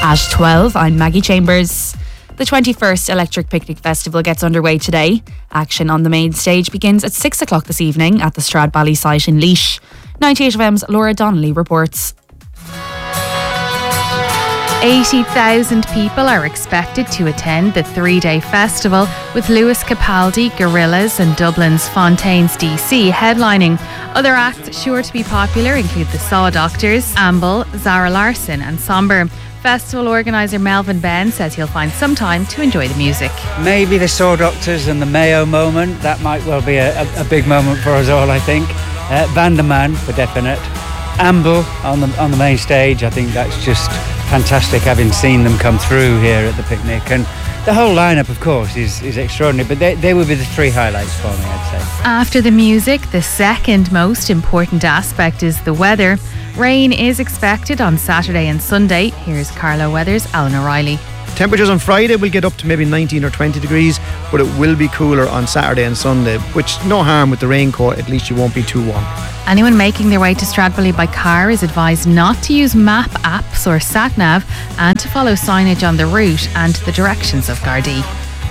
At 12, I'm Maggie Chambers. The 21st Electric Picnic Festival gets underway today. Action on the main stage begins at 6 o'clock this evening at the Stradbally site in Laois. 98FM's Laura Donnelly reports. 80,000 people are expected to attend the 3-day festival, with Lewis Capaldi, Gorillaz and Dublin's Fontaines DC headlining. Other acts sure to be popular include the Saw Doctors, Amble, Zara Larsson and Somber. Festival organiser Melvin Ben says he'll find some time to enjoy the music. Maybe the Saw Doctors and the Mayo moment, that might well be a big moment for us all, I think. Vanderman for definite. Amble on the main stage, I think that's just fantastic, having seen them come through here at the picnic. And the whole lineup, of course, is extraordinary, but they would be the three highlights for me, I'd say. After the music, the second most important aspect is the weather. Rain is expected on Saturday and Sunday. Here's Carlo Weather's Alan O'Reilly. Temperatures on Friday will get up to maybe 19 or 20 degrees, but it will be cooler on Saturday and Sunday, which no harm with the raincoat, at least you won't be too warm. Anyone making their way to Stradbally by car is advised not to use map apps or sat-nav and to follow signage on the route and the directions of Gardaí.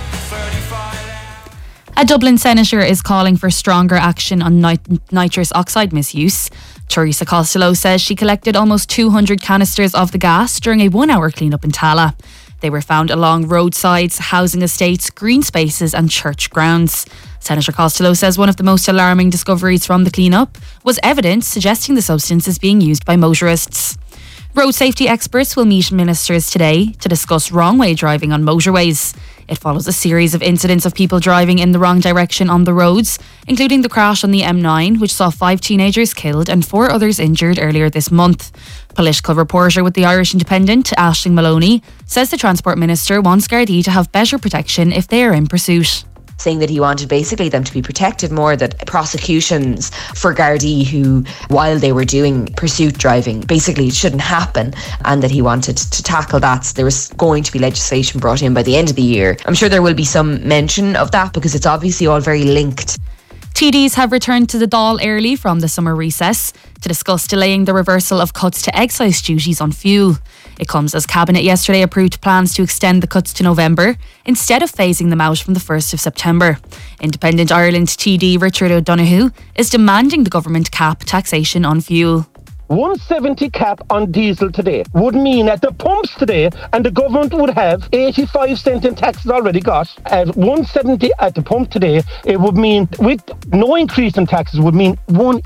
A Dublin senator is calling for stronger action on nitrous oxide misuse. Teresa Costello says she collected almost 200 canisters of the gas during a 1-hour clean-up in Tallaght. They were found along roadsides, housing estates, green spaces and church grounds. Senator Costello says one of the most alarming discoveries from the clean-up was evidence suggesting the substance is being used by motorists. Road safety experts will meet ministers today to discuss wrong-way driving on motorways. It follows a series of incidents of people driving in the wrong direction on the roads, including the crash on the M9, which saw 5 teenagers killed and 4 others injured earlier this month. Political reporter with the Irish Independent, Aisling Maloney, says the Transport Minister wants Gardaí to have better protection if they are in pursuit. Saying that he wanted basically them to be protected more, that prosecutions for Gardaí who, while they were doing pursuit driving, basically it shouldn't happen, and that he wanted to tackle that. So there was going to be legislation brought in by the end of the year. I'm sure there will be some mention of that because it's obviously all very linked. TDs have returned to the Dáil early from the summer recess to discuss delaying the reversal of cuts to excise duties on fuel. It comes as Cabinet yesterday approved plans to extend the cuts to November instead of phasing them out from the 1st of September. Independent Ireland TD Richard O'Donoghue is demanding the government cap taxation on fuel. 170 cap on diesel today would mean at the pumps today, and the government would have 85 cents in taxes already got. At 170 at the pump today, it would mean, with no increase in taxes, would mean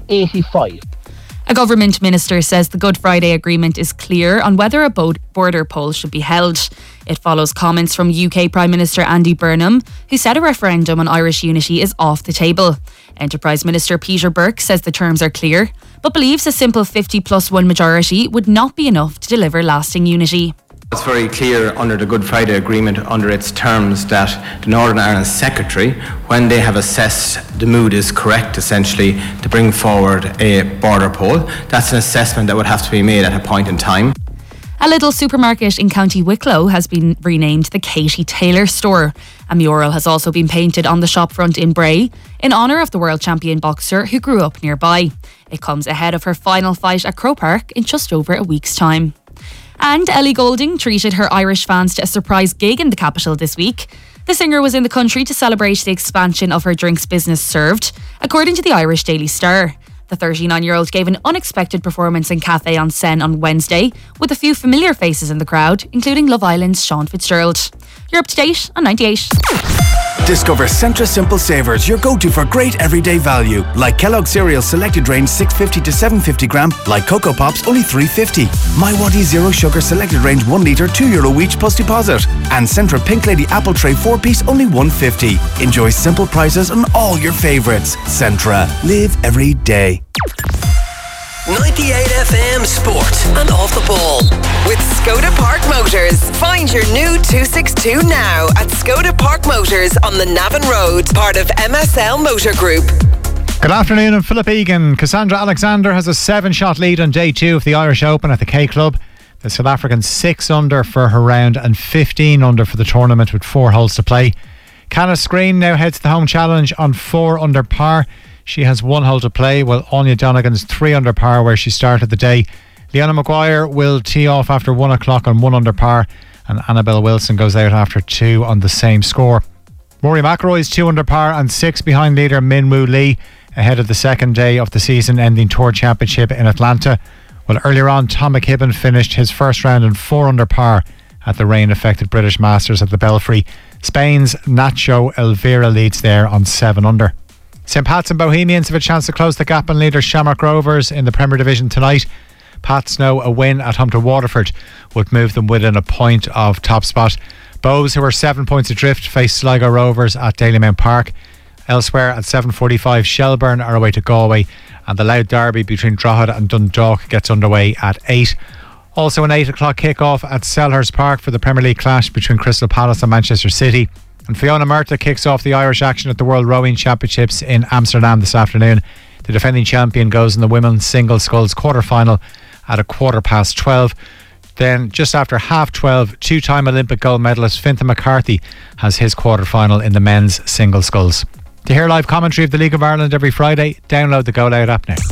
185. A government minister says the Good Friday Agreement is clear on whether a border poll should be held. It follows comments from UK Prime Minister Andy Burnham, who said a referendum on Irish unity is off the table. Enterprise Minister Peter Burke says the terms are clear, but believes a simple 50+1 majority would not be enough to deliver lasting unity. It's very clear under the Good Friday Agreement, under its terms, that the Northern Ireland Secretary, when they have assessed the mood is correct, essentially, to bring forward a border poll, that's an assessment that would have to be made at a point in time. A Lidl supermarket in County Wicklow has been renamed the Katie Taylor Store. A mural has also been painted on the shop front in Bray in honour of the world champion boxer who grew up nearby. It comes ahead of her final fight at Croke Park in just over a week's time. And Ellie Goulding treated her Irish fans to a surprise gig in the capital this week. The singer was in the country to celebrate the expansion of her drinks business Served, according to the Irish Daily Star. The 39-year-old gave an unexpected performance in Café on Seine on Wednesday, with a few familiar faces in the crowd, including Love Island's Sean Fitzgerald. You're up to date on 98. Discover Centra Simple Savers, your go-to for great everyday value. Like Kellogg cereal selected range 650 to 750 gram, like Cocoa Pops only 350. My Waddy Zero Sugar selected range 1 litre, €2 each plus deposit. And Centra Pink Lady Apple Tray 4-piece only 150. Enjoy simple prices on all your favourites. Centra, live every day. 98 FM Sport and Off the Ball with Skoda Park Motors. Find your new 262 now at Skoda Park Motors on the Navan Road, part of MSL Motor Group. Good afternoon, I'm Philip Egan. Cassandra Alexander has a 7-shot lead on day 2 of the Irish Open at the K Club. The South African 6 under for her round and 15 under for the tournament with 4 holes to play. Canis Green now heads the home challenge on 4 under par. She has 1 hole to play, while Anya Donegan's 3 under par where she started the day Leanna Maguire will tee off after 1 o'clock on 1 under par, and Annabelle Wilson goes out after 2 on the same score. Rory McIlroy is 2 under par and 6 behind leader Min Woo Lee ahead of the second day of the season-ending Tour Championship in Atlanta. Well, earlier on, Tom McKibben finished his first round in 4 under par at the rain-affected British Masters at the Belfry. Spain's Nacho Elvira leads there on 7 under. St Pat's and Bohemians have a chance to close the gap on leader Shamrock Rovers in the Premier Division tonight. Pats know a win at home to Waterford would move them within a point of top spot. Bows, who are 7 points adrift, face Sligo Rovers at Dalymount Park. Elsewhere at 7:45, Shelburne are away to Galway, and the Louth Derby between Drogheda and Dundalk gets underway at 8. Also an 8 o'clock kick-off at Selhurst Park for the Premier League clash between Crystal Palace and Manchester City. And Fiona Murtagh kicks off the Irish action at the World Rowing Championships in Amsterdam this afternoon. The defending champion goes in the women's single sculls quarter-final at 12:15. Then, just after 12:30, two-time Olympic gold medalist Fintan McCarthy has his quarter-final in the men's single sculls. To hear live commentary of the League of Ireland every Friday, download the Go Loud app now.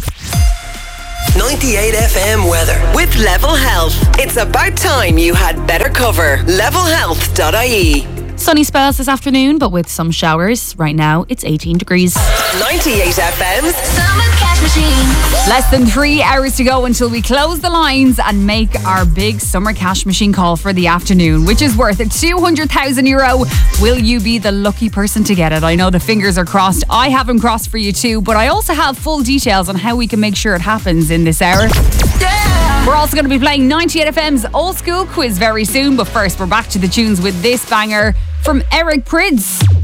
98 FM weather with Level Health. It's about time you had better cover. levelhealth.ie. Sunny spells this afternoon, but with some showers. Right now, it's 18 degrees. 98 FM's Summer Cash Machine. Less than 3 hours to go until we close the lines and make our big Summer Cash Machine call for the afternoon, which is worth €200,000. Will you be the lucky person to get it? I know the fingers are crossed. I have them crossed for you too, but I also have full details on how we can make sure it happens in this hour. Yeah. We're also going to be playing 98 FM's Old School Quiz very soon, but first we're back to the tunes with this banger from Eric Prydz.